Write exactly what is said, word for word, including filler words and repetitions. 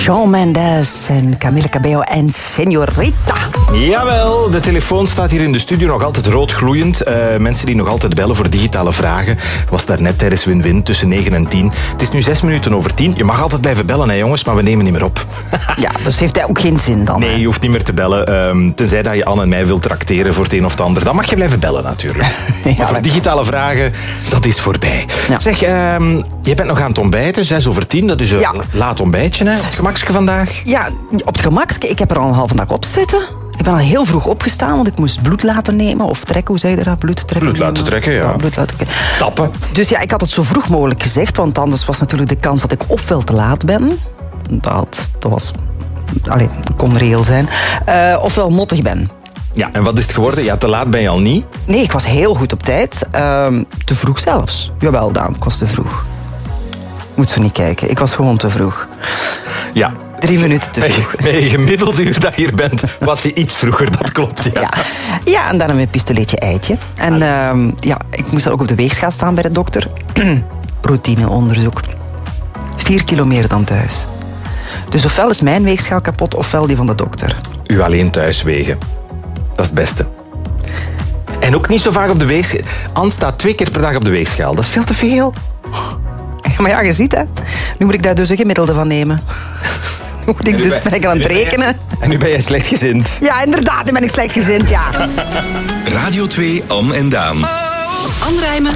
Shawn Mendes en Camila Cabello en Señorita. Jawel, de telefoon staat hier in de studio nog altijd rood gloeiend. Uh, mensen die nog altijd bellen voor digitale vragen. Was daarnet tijdens Win-Win tussen negen en tien. Het is nu zes minuten over tien. Je mag altijd blijven bellen, hè, jongens, maar we nemen niet meer op. Ja, dus heeft hij ook geen zin dan? Nee, je hoeft niet meer te bellen. Um, tenzij dat je Anne en mij wilt trakteren voor het een of het ander. Dan mag je blijven bellen, natuurlijk. Ja, maar voor digitale vragen, dat is voorbij. Ja. Zeg, um, je bent nog aan het ontbijten, zes over tien. Dat is een ja. laat ontbijtje, hè? Het gemakske vandaag? Ja, op het gemakske. Ik heb er al een halve dag op zitten. Ik ben al heel vroeg opgestaan, want ik moest bloed laten nemen. Of trekken, hoe zei je dat? Bloed trekken. Bloed laten trekken, ja. ja bloed laten trekken. Tappen. Dus ja, ik had het zo vroeg mogelijk gezegd, want anders was natuurlijk de kans dat ik ofwel te laat ben. Dat, dat was... Allee, kon reëel zijn. Uh, ofwel mottig ben. Ja, en wat is het geworden? Ja, te laat ben je al niet? Nee, ik was heel goed op tijd. Uh, te vroeg zelfs. Jawel, Daan, ik was te vroeg. Moet zo niet kijken. Ik was gewoon te vroeg. Ja. Drie minuten te vroeg. Bij je gemiddelde uur dat je hier bent, was je iets vroeger, dat klopt, ja. Ja, ja en dan een pistoletje eitje. En uh, ja, ik moest dan ook op de weegschaal staan bij de dokter. Routineonderzoek. Vier kilo meer dan thuis. Dus ofwel is mijn weegschaal kapot, ofwel die van de dokter. U alleen thuis wegen. Dat is het beste. En ook niet zo vaak op de weegschaal. Anne staat twee keer per dag op de weegschaal. Dat is veel te veel. Ja, maar ja, je ziet, hè. Nu moet ik daar dus een gemiddelde van nemen. Nu moet ik dus ben ik aan het rekenen. En nu ben jij slechtgezind. Ja, inderdaad, nu ben ik slechtgezind, ja. Radio twee, Anne en Daan. Anne Rijmen